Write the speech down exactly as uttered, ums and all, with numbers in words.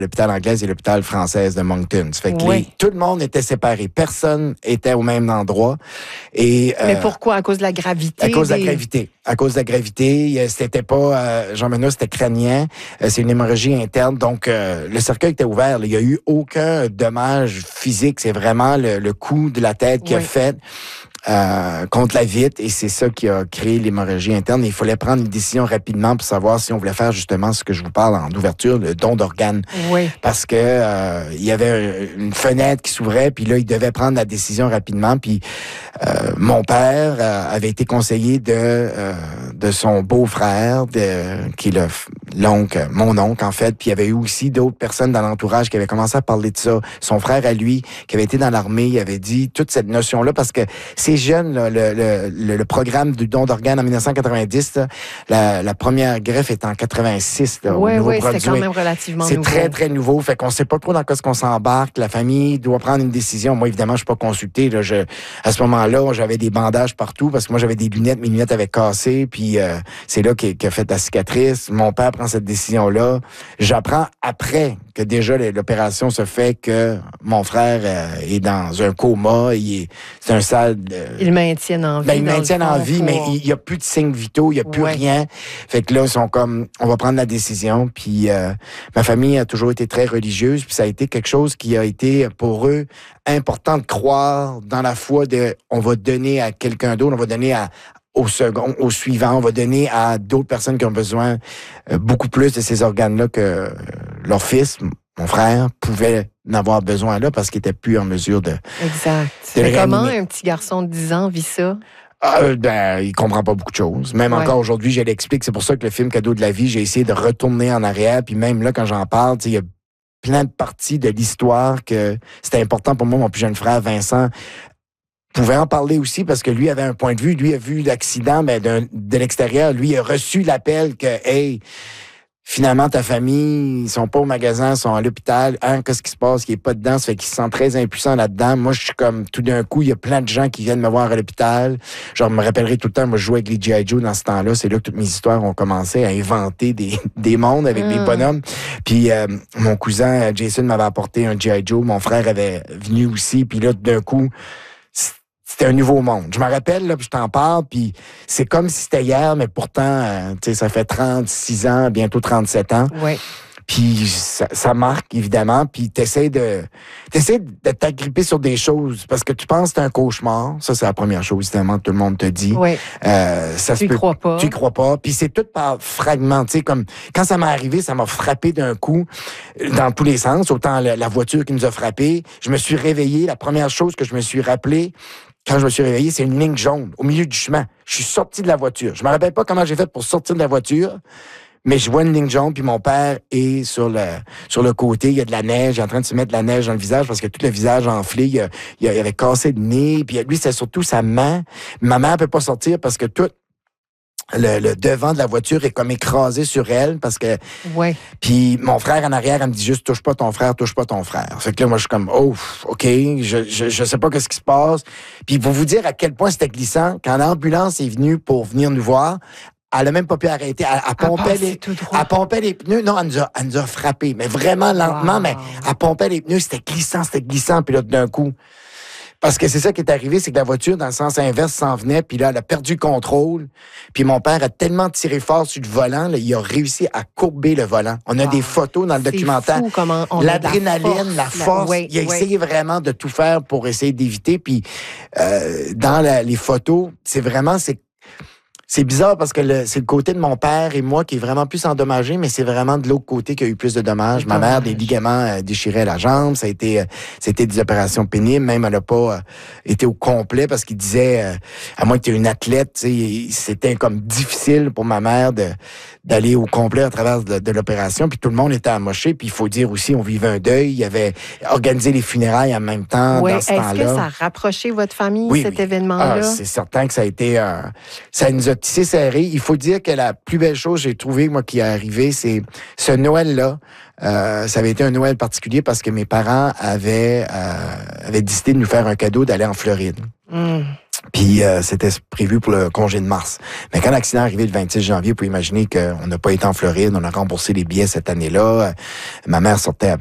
l'hôpital anglais et l'hôpital français de Moncton. Ça fait que oui. les, tout le monde était séparé. Personne était au même endroit. Et, Mais euh, pourquoi? À cause de la gravité? À cause des... de la gravité. À cause de la gravité. C'était pas... Euh, Jean Menot, c'était crânien. Euh, c'est une hémorragie interne. Donc, euh, le cercueil était ouvert. Là. Il n'y a eu aucun dommage physique. C'est vraiment le, le coup de la tête qui oui. a fait... Euh, contre la vitre, et c'est ça qui a créé l'hémorragie interne. Et il fallait prendre une décision rapidement pour savoir si on voulait faire justement ce que je vous parle en ouverture, le don d'organes. Oui. Parce que euh, il y avait une fenêtre qui s'ouvrait, puis là, il devait prendre la décision rapidement. Puis euh, mon père euh, avait été conseillé de euh, de son beau-frère, de, qui est le, l'oncle, mon oncle en fait. Puis il y avait eu aussi d'autres personnes dans l'entourage qui avaient commencé à parler de ça. Son frère à lui, qui avait été dans l'armée, il avait dit toute cette notion-là, parce que c'est jeune, là, le, le, le programme du don d'organes en dix-neuf quatre-vingt-dix, là, la, la première greffe est en quatre-vingt-six. Là, oui, au oui, c'est quand même relativement c'est nouveau. C'est très, très nouveau. Fait qu'on sait pas trop dans quoi ce qu'on s'embarque. La famille doit prendre une décision. Moi, évidemment, je suis pas consulté. Là, je, à ce moment-là, j'avais des bandages partout parce que moi, j'avais des lunettes. Mes lunettes avaient cassé. Puis euh, c'est là qu'a, qu'a fait la cicatrice. Mon père prend cette décision-là. J'apprends après que déjà l'opération se fait que mon frère euh, est dans un coma. Il est, c'est un sale... Euh, Ils maintiennent en vie. Ben, ils maintiennent en vie, mais il n'y a plus de signes vitaux, il n'y a plus ouais. rien. Fait que là, ils sont comme, on va prendre la décision. Puis euh, ma famille a toujours été très religieuse, puis ça a été quelque chose qui a été pour eux important de croire dans la foi de, on va donner à quelqu'un d'autre, on va donner à au second, au suivant, on va donner à d'autres personnes qui ont besoin euh, beaucoup plus de ces organes-là que euh, leur fils, mon frère, pouvait n'avoir besoin là parce qu'il était plus en mesure de... Exact. De Mais comment un petit garçon de dix ans vit ça? Euh, ben, il comprend pas beaucoup de choses. Même ouais. encore aujourd'hui, je l'explique. C'est pour ça que le film Cadeau de la vie, j'ai essayé de retourner en arrière. Puis même là, quand j'en parle, il y a plein de parties de l'histoire que c'était important pour moi, mon plus jeune frère, Vincent, pouvait en parler aussi parce que lui avait un point de vue. Lui a vu l'accident mais d'un, de l'extérieur. Lui a reçu l'appel que, hey, finalement, ta famille, ils sont pas au magasin, ils sont à l'hôpital. Hein, qu'est-ce qui se passe? Il est pas dedans. Ça fait qu'ils se sentent très impuissants là-dedans. Moi, je suis comme, tout d'un coup, il y a plein de gens qui viennent me voir à l'hôpital. Genre, je me rappellerai tout le temps, moi, je jouais avec les G I. Joe dans ce temps-là. C'est là que toutes mes histoires ont commencé à inventer des, des mondes avec mmh. des bonhommes. Puis, euh, mon cousin, Jason, m'avait apporté un G I. Joe. Mon frère avait venu aussi. Puis là, d'un coup, c'était un nouveau monde. Je me rappelle, là, puis je t'en parle, puis c'est comme si c'était hier, mais pourtant, euh, tu sais, ça fait trente-six ans, bientôt trente-sept ans. Oui. Puis ça, ça marque, évidemment, puis t'essaies de t'essaies de t'agripper sur des choses, parce que tu penses que c'est un cauchemar. Ça, c'est la première chose, évidemment, que tout le monde te dit. Oui. Euh, ça tu y peut, crois pas. Tu y crois pas. Puis c'est tout par fragments, tu sais, comme quand ça m'est arrivé, ça m'a frappé d'un coup, dans tous les sens. Autant la, la voiture qui nous a frappé. Je me suis réveillé, la première chose que je me suis rappelé, quand je me suis réveillé, c'est une ligne jaune au milieu du chemin. Je suis sorti de la voiture. Je me rappelle pas comment j'ai fait pour sortir de la voiture, mais je vois une ligne jaune, puis mon père est sur le sur le côté. Il y a de la neige, il est en train de se mettre de la neige dans le visage parce que tout le visage enflé. Il, a, il, a, il avait cassé le nez, puis lui, c'est surtout sa main. Ma mère peut pas sortir parce que tout Le, le devant de la voiture est comme écrasé sur elle parce que... Ouais. Puis mon frère en arrière, elle me dit juste, touche pas ton frère, touche pas ton frère. Fait que là, moi, je suis comme, oh, OK, je, je, je sais pas qu'est-ce qui se passe. Puis pour vous dire à quel point c'était glissant, quand l'ambulance est venue pour venir nous voir, elle a même pas pu arrêter. Elle, elle, pompait, les, elle pompait les pneus. Non, elle nous a, elle nous a frappé, mais vraiment lentement, wow. mais elle pompait les pneus. C'était glissant, c'était glissant. Puis là, d'un coup... Parce que c'est ça qui est arrivé, c'est que la voiture, dans le sens inverse, s'en venait, puis là, elle a perdu le contrôle. Puis mon père a tellement tiré fort sur le volant, là, il a réussi à courber le volant. On a ah, des photos dans le documentaire. Fou comment on L'adrénaline, la force. La force la... Oui, il a oui. essayé vraiment de tout faire pour essayer d'éviter. Puis euh, dans la, les photos, c'est vraiment... c'est C'est bizarre parce que le, c'est le côté de mon père et moi qui est vraiment plus endommagé, mais c'est vraiment de l'autre côté qu'il y a eu plus de dommages. Ma mère, des ligaments euh, déchirés à la jambe, ça a été, euh, c'était des opérations pénibles. Même elle n'a pas euh, été au complet parce qu'il disait, euh, à moins que tu es une athlète, c'était comme difficile pour ma mère de d'aller au complet à travers de, de l'opération. Puis tout le monde était amoché. Puis il faut dire aussi, on vivait un deuil. Il y avait organisé les funérailles en même temps oui, dans ce temps-là. Est-ce que ça a rapproché votre famille, oui, cet oui. événement-là? Ah, c'est certain que ça a été... Euh, ça nous a tissé serré. Il faut dire que la plus belle chose que j'ai trouvée, moi, qui est arrivée, c'est ce Noël-là. Euh, ça avait été un Noël particulier parce que mes parents avaient, euh, avaient décidé de nous faire un cadeau d'aller en Floride. Mm. Puis euh, c'était prévu pour le congé de mars. Mais quand l'accident est arrivé le vingt-six janvier, vous pouvez imaginer qu'on n'a pas été en Floride, on a remboursé les billets cette année-là. Ma mère sortait